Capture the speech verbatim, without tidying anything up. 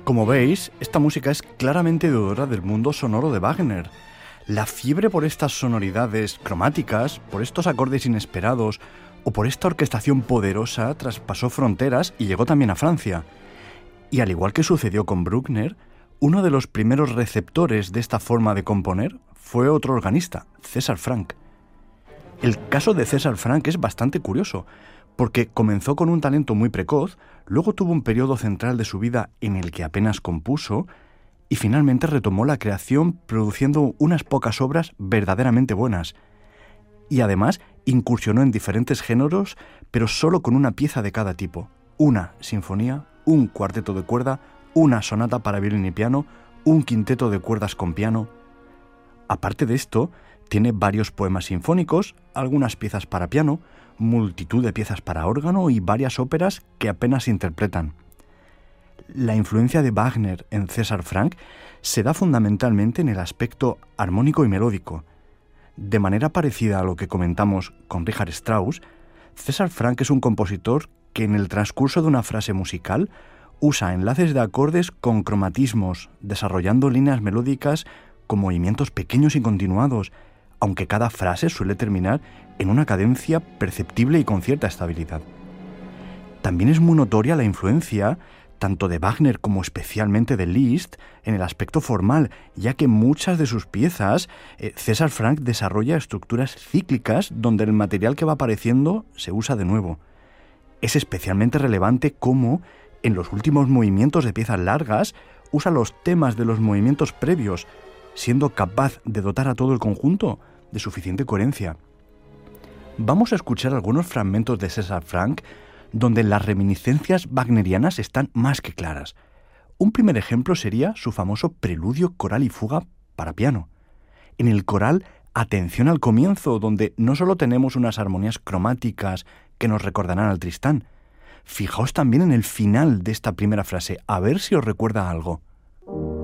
Como veis, esta música es claramente deudora del mundo sonoro de Wagner. La fiebre por estas sonoridades cromáticas, por estos acordes inesperados o por esta orquestación poderosa traspasó fronteras y llegó también a Francia. Y al igual que sucedió con Bruckner, uno de los primeros receptores de esta forma de componer fue otro organista, César Franck. El caso de César Franck es bastante curioso, porque comenzó con un talento muy precoz, luego tuvo un periodo central de su vida en el que apenas compuso, y finalmente retomó la creación produciendo unas pocas obras verdaderamente buenas. Y además incursionó en diferentes géneros, pero solo con una pieza de cada tipo. Una sinfonía, un cuarteto de cuerda, una sonata para violín y piano, un quinteto de cuerdas con piano. Aparte de esto, tiene varios poemas sinfónicos, algunas piezas para piano, multitud de piezas para órgano y varias óperas que apenas se interpretan. La influencia de Wagner en César Franck se da fundamentalmente en el aspecto armónico y melódico. De manera parecida a lo que comentamos con Richard Strauss, César Franck es un compositor que en el transcurso de una frase musical usa enlaces de acordes con cromatismos, desarrollando líneas melódicas con movimientos pequeños y continuados, aunque cada frase suele terminar en una cadencia perceptible y con cierta estabilidad. También es muy notoria la influencia tanto de Wagner como especialmente de Liszt en el aspecto formal, ya que en muchas de sus piezas eh, César Franck desarrolla estructuras cíclicas donde el material que va apareciendo se usa de nuevo. Es especialmente relevante cómo, en los últimos movimientos de piezas largas, usa los temas de los movimientos previos, siendo capaz de dotar a todo el conjunto de suficiente coherencia. Vamos a escuchar algunos fragmentos de César Franck donde las reminiscencias wagnerianas están más que claras. Un primer ejemplo sería su famoso preludio coral y fuga para piano. En el coral, atención al comienzo, donde no solo tenemos unas armonías cromáticas que nos recordarán al Tristán. Fijaos también en el final de esta primera frase, a ver si os recuerda algo.